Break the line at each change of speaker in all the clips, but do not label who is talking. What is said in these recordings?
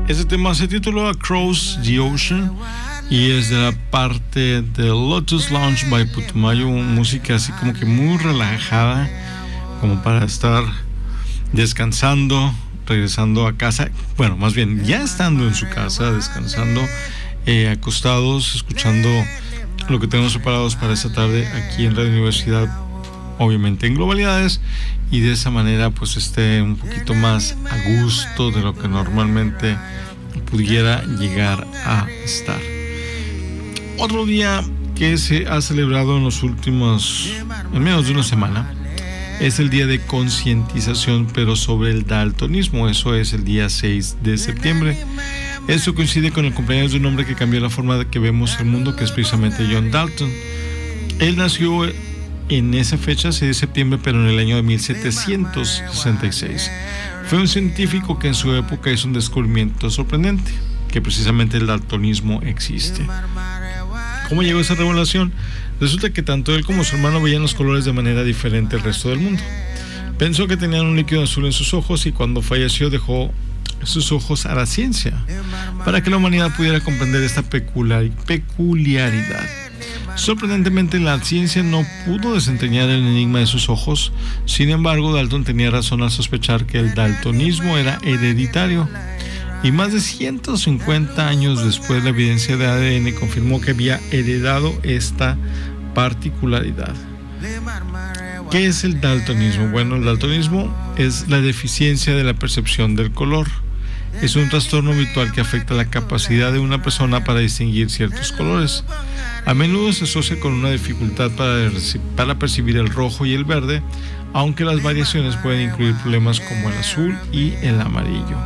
Este tema se tituló Across the Ocean y es de la parte de Lotus Lounge by Putumayo, música así como que muy relajada, como para estar descansando, regresando a casa, bueno, más bien ya estando en su casa, descansando, acostados, escuchando lo que tenemos preparados para esta tarde aquí en Radio Universidad, obviamente en Globalidades, y de esa manera pues esté un poquito más a gusto de lo que normalmente pudiera llegar a estar. Otro día que se ha celebrado en menos de una semana, es el día de concientización, pero sobre el daltonismo. Eso es el día 6 de septiembre. Esto coincide con el cumpleaños de un hombre que cambió la forma de que vemos el mundo, que es precisamente John Dalton. Él nació en esa fecha, 6 de septiembre, pero en el año de 1766. Fue un científico que en su época hizo un descubrimiento sorprendente, que precisamente el daltonismo existe. ¿Cómo llegó a esa revelación? Resulta que tanto él como su hermano veían los colores de manera diferente al resto del mundo. Pensó que tenían un líquido azul en sus ojos y cuando falleció dejó sus ojos a la ciencia para que la humanidad pudiera comprender esta peculiaridad. Sorprendentemente, la ciencia no pudo desentrañar el enigma de sus ojos. Sin embargo, Dalton tenía razón al sospechar que el daltonismo era hereditario. Y más de 150 años después, la evidencia de ADN confirmó que había heredado esta particularidad. ¿Qué es el daltonismo? Bueno, el daltonismo es la deficiencia de la percepción del color. Es un trastorno habitual que afecta la capacidad de una persona para distinguir ciertos colores. A menudo se asocia con una dificultad para percibir el rojo y el verde, aunque las variaciones pueden incluir problemas como el azul y el amarillo.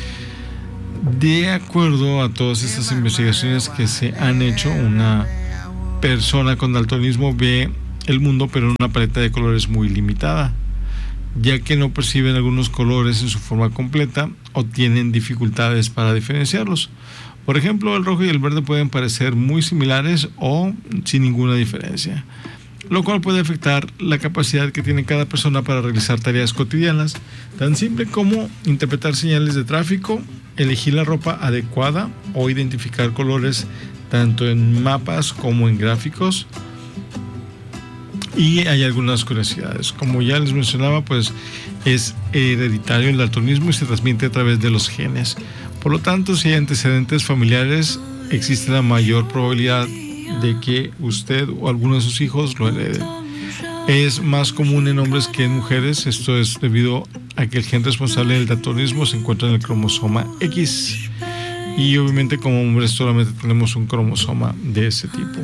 De acuerdo a todas estas investigaciones que se han hecho, una persona con daltonismo ve el mundo pero en una paleta de colores muy limitada, ya que no perciben algunos colores en su forma completa o tienen dificultades para diferenciarlos. Por ejemplo, el rojo y el verde pueden parecer muy similares o sin ninguna diferencia, lo cual puede afectar la capacidad que tiene cada persona para realizar tareas cotidianas, tan simple como interpretar señales de tráfico, elegir la ropa adecuada o identificar colores tanto en mapas como en gráficos. Y hay algunas curiosidades. Como ya les mencionaba, pues es hereditario el daltonismo y se transmite a través de los genes. Por lo tanto, si hay antecedentes familiares, existe la mayor probabilidad de que usted o alguno de sus hijos lo hereden. Es más común en hombres que en mujeres. Esto es debido a que el gen responsable del daltonismo se encuentra en el cromosoma X. Y obviamente como hombres solamente tenemos un cromosoma de ese tipo.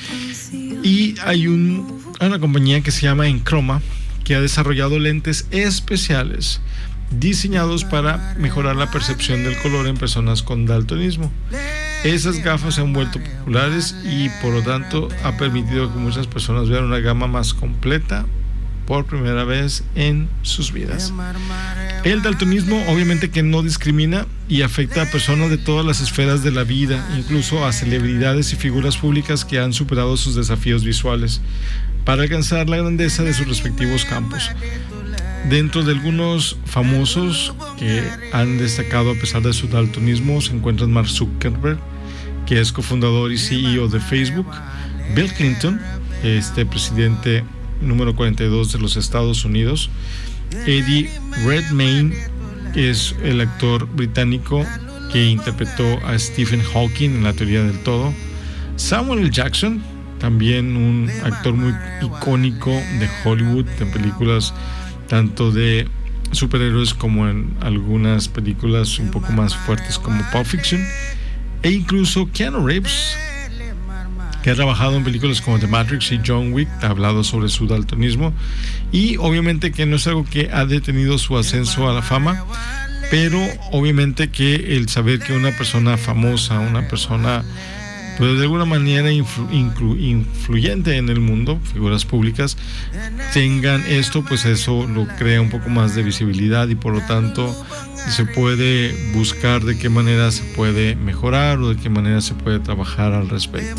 Y hay una compañía que se llama Enchroma que ha desarrollado lentes especiales diseñados para mejorar la percepción del color en personas con daltonismo. Esas gafas se han vuelto populares y por lo tanto ha permitido que muchas personas vean una gama más completa por primera vez en sus vidas. El daltonismo obviamente que no discrimina y afecta a personas de todas las esferas de la vida, incluso a celebridades y figuras públicas que han superado sus desafíos visuales para alcanzar la grandeza de sus respectivos campos. Dentro de algunos famosos que han destacado a pesar de su daltonismo se encuentran Mark Zuckerberg, que es cofundador y CEO de Facebook, Bill Clinton, presidente número 42 de los Estados Unidos, Eddie Redmayne, que es el actor británico que interpretó a Stephen Hawking en La teoría del todo, Samuel L. Jackson, también un actor muy icónico de Hollywood, en películas tanto de superhéroes como en algunas películas un poco más fuertes como Pulp Fiction, e incluso Keanu Reeves, que ha trabajado en películas como The Matrix y John Wick, ha hablado sobre su daltonismo, y obviamente que no es algo que ha detenido su ascenso a la fama, pero obviamente que el saber que una persona famosa, una persona pues de alguna manera influyente en el mundo, figuras públicas, tengan esto, pues eso lo crea un poco más de visibilidad y por lo tanto se puede buscar de qué manera se puede mejorar o de qué manera se puede trabajar al respecto.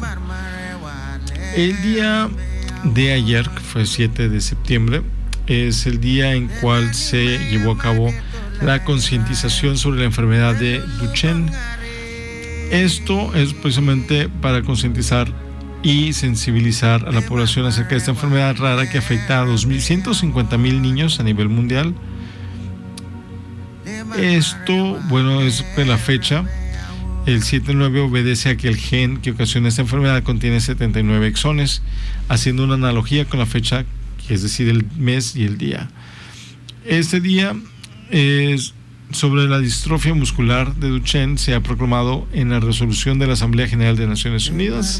El día de ayer, que fue 7 de septiembre, es el día en cual se llevó a cabo la concientización sobre la enfermedad de Duchenne. Esto es precisamente para concientizar y sensibilizar a la población acerca de esta enfermedad rara que afecta a 150,000 niños a nivel mundial. Esto, bueno, es de la fecha. El 7-9 obedece a que el gen que ocasiona esta enfermedad contiene 79 exones, haciendo una analogía con la fecha, es decir, el mes y el día. Este día es sobre la distrofia muscular de Duchenne se ha proclamado en la resolución de la Asamblea General de Naciones Unidas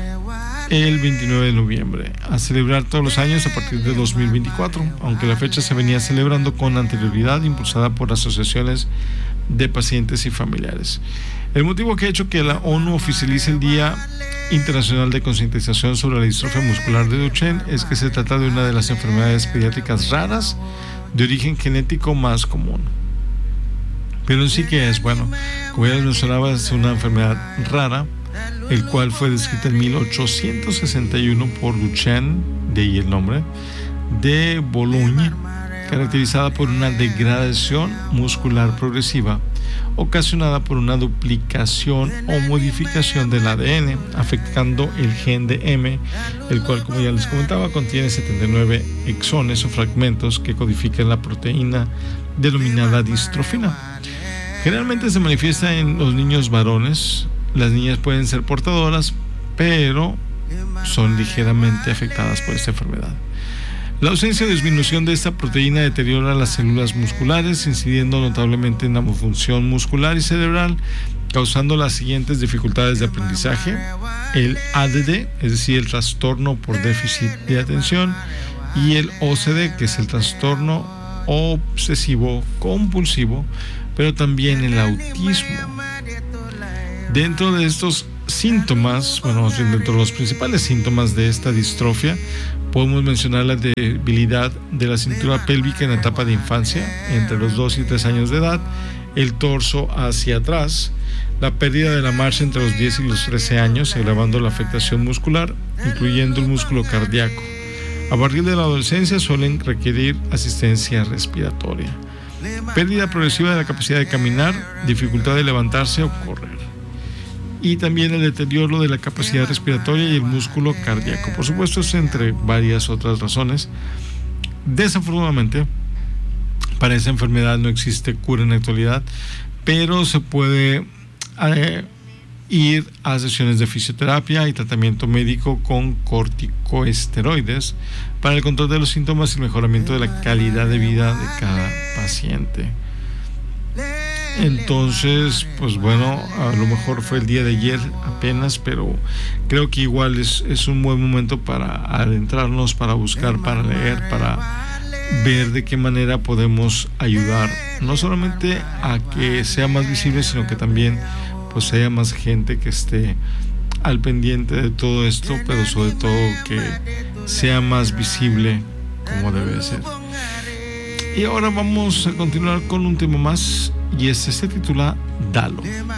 el 29 de noviembre, a celebrar todos los años a partir de 2024, aunque la fecha se venía celebrando con anterioridad, impulsada por asociaciones de pacientes y familiares. El motivo que ha hecho que la ONU oficialice el Día Internacional de Concientización sobre la Distrofia Muscular de Duchenne es que se trata de una de las enfermedades pediátricas raras de origen genético más común. Pero en sí que es, bueno, como ya les mencionaba, es una enfermedad rara, el cual fue descrita en 1861 por Duchenne, de ahí el nombre, de Boulogne, caracterizada por una degradación muscular progresiva ocasionada por una duplicación o modificación del ADN, afectando el gen de M, el cual, como ya les comentaba, contiene 79 exones o fragmentos que codifican la proteína denominada distrofina. Generalmente se manifiesta en los niños varones. Las niñas pueden ser portadoras, pero son ligeramente afectadas por esta enfermedad. La ausencia o disminución de esta proteína deteriora las células musculares, incidiendo notablemente en la función muscular y cerebral, causando las siguientes dificultades de aprendizaje: el ADD, es decir, el trastorno por déficit de atención, y el OCD, que es el trastorno obsesivo compulsivo, pero también el autismo. Dentro de estos síntomas, bueno, dentro de los principales síntomas de esta distrofia, podemos mencionar la debilidad de la cintura pélvica en la etapa de infancia, entre los 2 y 3 años de edad, el torso hacia atrás, la pérdida de la marcha entre los 10 y los 13 años, agravando la afectación muscular, incluyendo el músculo cardíaco. A partir de la adolescencia suelen requerir asistencia respiratoria. Pérdida progresiva de la capacidad de caminar, dificultad de levantarse o correr. Y también el deterioro de la capacidad respiratoria y el músculo cardíaco. Por supuesto, es entre varias otras razones. Desafortunadamente, para esa enfermedad no existe cura en la actualidad, pero se puede ir a sesiones de fisioterapia y tratamiento médico con corticosteroides para el control de los síntomas y el mejoramiento de la calidad de vida de cada paciente. Entonces, pues bueno, a lo mejor fue el día de ayer apenas, pero creo que igual es un buen momento para adentrarnos, para buscar, para leer, para ver de qué manera podemos ayudar, no solamente a que sea más visible, sino que también pues haya más gente que esté al pendiente de todo esto, pero sobre todo que sea más visible como debe ser. Y ahora vamos a continuar con un tema más, y este se titula Dalo.